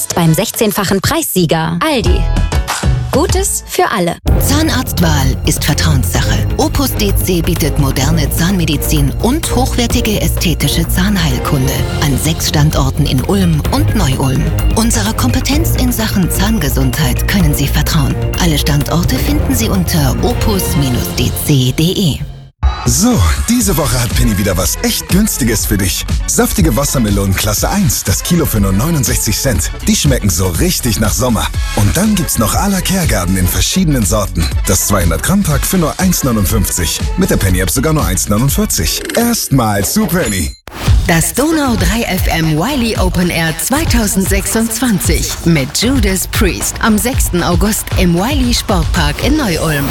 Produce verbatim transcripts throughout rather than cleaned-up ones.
Jetzt beim sechzehnfachen Preissieger Aldi. Gutes für alle. Zahnarztwahl ist Vertrauenssache. Opus D C bietet moderne Zahnmedizin und hochwertige ästhetische Zahnheilkunde an sechs Standorten in Ulm und Neu-Ulm. Unserer Kompetenz in Sachen Zahngesundheit können Sie vertrauen. Alle Standorte finden Sie unter opus D C punkt de. So, diese Woche hat Penny wieder was echt Günstiges für dich. Saftige Wassermelonen Klasse eins, das Kilo für nur neunundsechzig Cent. Die schmecken so richtig nach Sommer. Und dann gibt's noch à la Kergarten in verschiedenen Sorten. Das zweihundert Gramm Pack für nur eins neunundfünfzig. Mit der Penny App sogar nur eins neunundvierzig. Erstmal zu Penny. Das Donau drei F M Wiley Open Air zweitausendsechsundzwanzig mit Judas Priest am sechsten August im Wiley Sportpark in Neu-Ulm.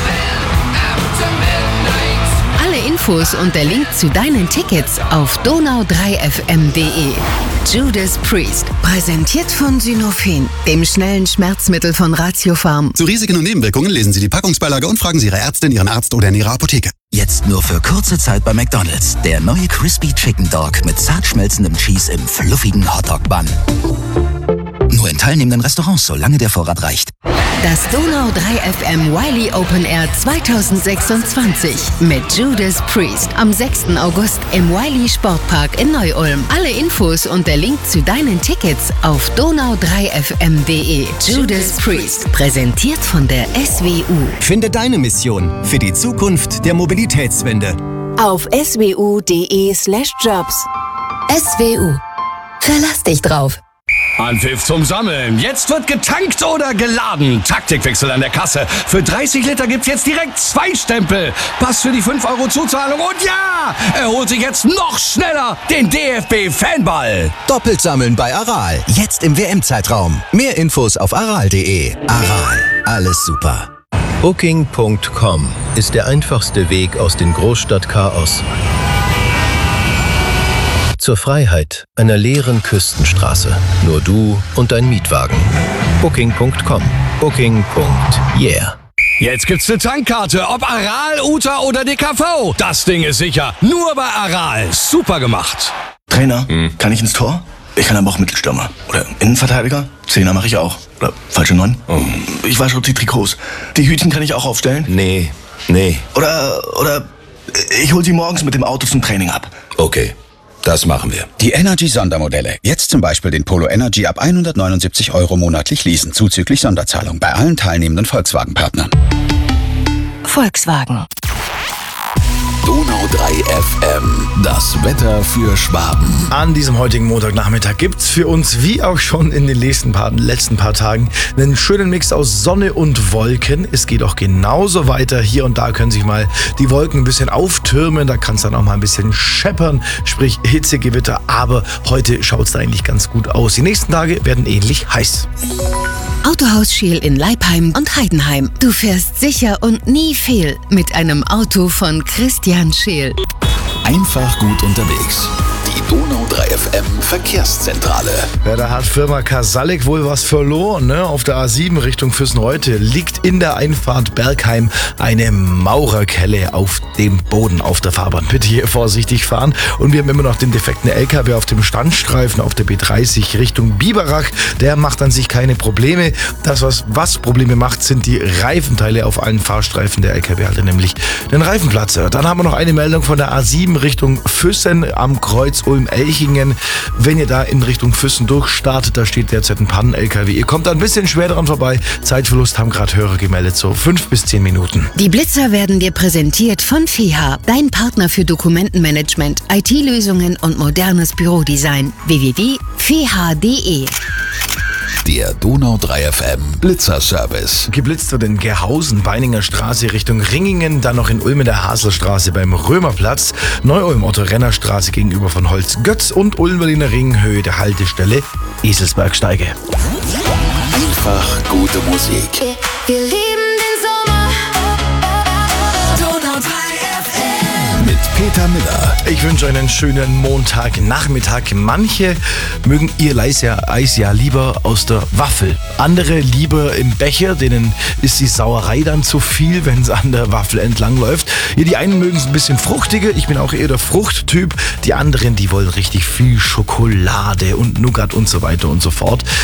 Alle Infos und der Link zu deinen Tickets auf donau drei f m punkt de. Judas Priest, präsentiert von Synofen, dem schnellen Schmerzmittel von Ratiopharm. Zu Risiken und Nebenwirkungen lesen Sie die Packungsbeilage und fragen Sie Ihre Ärztin, Ihren Arzt oder in Ihrer Apotheke. Jetzt nur für kurze Zeit bei McDonald's. Der neue Crispy Chicken Dog mit zart schmelzendem Cheese im fluffigen Hotdog-Bun. Nur in teilnehmenden Restaurants, solange der Vorrat reicht. Das Donau drei F M Wiley Open Air zweitausendsechsundzwanzig mit Judas Priest am sechsten August im Wiley Sportpark in Neu-Ulm. Alle Infos und der Link zu deinen Tickets auf donau drei f m punkt de. Judas Priest, präsentiert von der S W U. Finde deine Mission für die Zukunft der Mobilitätswende. Auf s w u punkt de slash jobs. S W U. Verlass dich drauf. Anpfiff zum Sammeln. Jetzt wird getankt oder geladen. Taktikwechsel an der Kasse. Für dreißig Liter gibt's jetzt direkt zwei Stempel. Pass für die fünf Euro Zuzahlung. Und ja, er holt sich jetzt noch schneller den D F B-Fanball. Doppelt sammeln bei Aral. Jetzt im W M-Zeitraum. Mehr Infos auf aral punkt de. Aral. Alles super. Booking Punkt com ist der einfachste Weg aus dem Großstadtchaos zur Freiheit einer leeren Küstenstraße. Nur du und dein Mietwagen. Booking Punkt com. Booking. Yeah. Jetzt gibt's eine Tankkarte, ob Aral, U T A oder D K V. Das Ding ist sicher. Nur bei Aral. Super gemacht. Trainer, hm. kann ich ins Tor? Ich kann aber auch Mittelstürmer. Oder Innenverteidiger? Zehner mache ich auch. Oder falsche Neun? Oh. Ich wasche die Trikots. Die Hütchen kann ich auch aufstellen? Nee, nee. Oder, oder ich hol sie morgens mit dem Auto zum Training ab. Okay. Das machen wir. Die Energy-Sondermodelle. Jetzt zum Beispiel den Polo Energy ab hundertneunundsiebzig Euro monatlich leasen, zuzüglich Sonderzahlung bei allen teilnehmenden Volkswagen-Partnern. Volkswagen. Donau drei F M, das Wetter für Schwaben. An diesem heutigen Montagnachmittag gibt's für uns, wie auch schon in den letzten paar, letzten paar Tagen, einen schönen Mix aus Sonne und Wolken. Es geht auch genauso weiter. Hier und da können sich mal die Wolken ein bisschen auftürmen. Da kann es dann auch mal ein bisschen scheppern, sprich Hitzegewitter. Aber heute schaut's da eigentlich ganz gut aus. Die nächsten Tage werden ähnlich heiß. Autohaus Scheel in Leipheim und Heidenheim. Du fährst sicher und nie fehl mit einem Auto von Christian Scheel. Einfach gut unterwegs. Die Donau drei F M Verkehrszentrale. Ja, da hat Firma Casalic wohl was verloren. Ne? Auf der A sieben Richtung Füssen-Reutte liegt in der Einfahrt Bergheim eine Maurerkelle auf dem Boden auf der Fahrbahn. Bitte hier vorsichtig fahren. Und wir haben immer noch den defekten L K W auf dem Standstreifen auf der B dreißig Richtung Biberach. Der macht an sich keine Probleme. Das, was, was Probleme macht, sind die Reifenteile auf allen Fahrstreifen. Der L K W hatte nämlich den Reifenplatzer. Dann haben wir noch eine Meldung von der A sieben Richtung Füssen am Kreuz Ulm-Elchingen. Wenn ihr da in Richtung Füssen durchstartet, da steht derzeit ein Pannen-L K W. Ihr kommt da ein bisschen schwer dran vorbei. Zeitverlust haben gerade Hörer gemeldet, so fünf bis zehn Minuten. Die Blitzer werden dir präsentiert von F E H, dein Partner für Dokumentenmanagement, I T-Lösungen und modernes Bürodesign. w w w punkt f e h punkt de. Der Donau drei F M Blitzerservice. Geblitzt wird in Gerhausen, Beininger Straße Richtung Ringingen, dann noch in Ulm in der Haselstraße beim Römerplatz, Neu-Ulm Otto-Renner-Straße gegenüber von Holzgötz und Ulm-Berliner Ring, Höhe der Haltestelle Eselsbergsteige. Einfach gute Musik. Wir, wir lieben den Sommer. Donau drei F M. Mit Peter Miller. Ich wünsche euch einen schönen Montagnachmittag. Manche mögen ihr Eis ja, Eis ja lieber aus der Waffel. Andere lieber im Becher, denen ist die Sauerei dann zu viel, wenn es an der Waffel entlang läuft. Ja, die einen mögen es ein bisschen fruchtiger. Ich bin auch eher der Fruchttyp. Die anderen, die wollen richtig viel Schokolade und Nougat und so weiter und so fort.